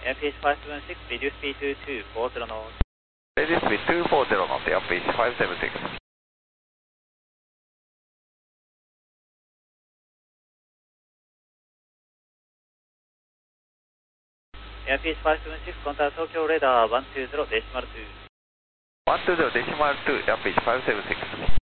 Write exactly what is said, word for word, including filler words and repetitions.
Airfish five seven six, reduce speed to two four zero knots. Reduce speed two four zero knots, Airfish five seven six. Airfish five seven six, contact Tokyo radar one two zero decimal two. one two zero decimal two, Airfish five seven six.